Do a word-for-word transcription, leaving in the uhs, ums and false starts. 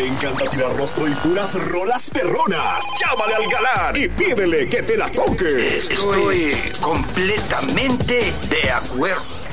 le encanta tirar rostro y puras rolas perronas. Llámale al galán y pídele que te la toque. Estoy completamente de acuerdo.